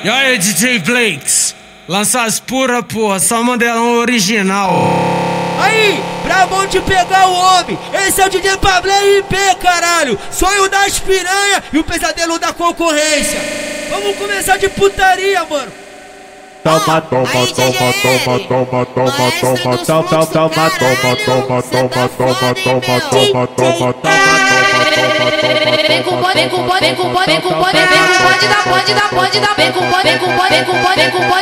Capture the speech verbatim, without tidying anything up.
E aí, D J Blakes, lança as pura, porra, só modelão original. Aí, brabão de pegar o homem, esse é o D J Pablo R P, caralho. Sonho das piranha e o pesadelo da concorrência. Vamos começar de putaria, mano. Toma, toma, toma, toma, toma, toma, toma, toma, toma, toma, toma, toma, toma, toma, toma, toma, toma, toma. Vem com pode, vem com pode, vem com pode, vem com pode, vem com pode da pode da pode da, vem com pode, vem com pode, vem com pode, vem com pode.